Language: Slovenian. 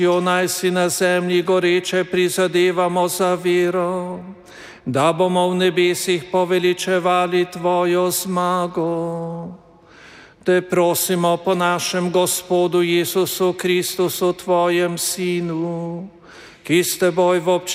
naj si na zemlji goreče prizadevamo za vero, da bomo v nebesih poveličevali tvojo zmago. Te prosimo po našem Gospodu Jezusu Kristusu, tvojem Sinu, ki s teboj v občestvu